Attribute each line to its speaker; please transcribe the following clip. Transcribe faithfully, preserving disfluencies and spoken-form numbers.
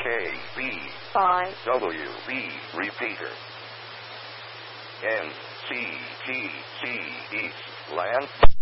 Speaker 1: K B
Speaker 2: five
Speaker 1: W B repeater. N C T C East Land.